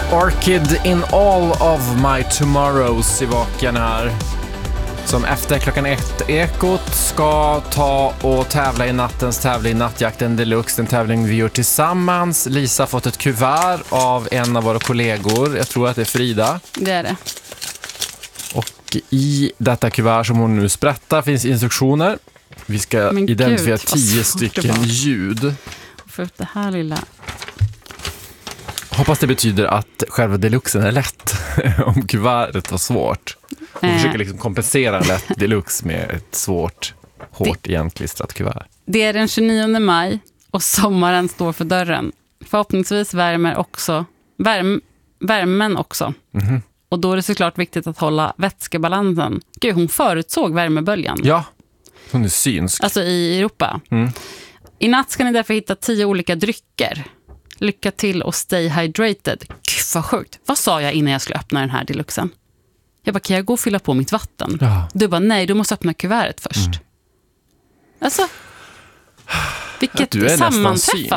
Orchid in all of my tomorrows i vaken här. Som efter klockan 1 Ekot ska ta och tävla i nattens tävling Nattjakten Deluxe. En tävling vi gör tillsammans. Lisa har fått ett kuvert av en av våra kollegor. Jag tror att det är Frida. Det är det. Och i detta kuvert som hon nu sprättar finns instruktioner. Vi ska identifiera 10 stycken ljud. För upp det här lilla... Hoppas det betyder att själva deluxen är lätt om kuvertet var svårt. Vi försöker liksom kompensera en lätt deluxe med ett svårt, hårt igenklistrat kuvert. Det är den 29 maj och sommaren står för dörren. Förhoppningsvis värmen också. Mm-hmm. Och då är det såklart viktigt att hålla vätskebalansen. Gud, hon förutsåg värmeböljan. Ja, hon är synsk. Alltså i Europa. Mm. I natt ska ni därför hitta 10 olika drycker. Lycka till och stay hydrated. Gud, vad sjukt. Vad sa jag innan jag skulle öppna den här deluxen? Jag bara, kan jag gå och fylla på mitt vatten? Ja. Du bara, nej, du måste öppna kuvertet först. Alltså, vilket sammanträffande.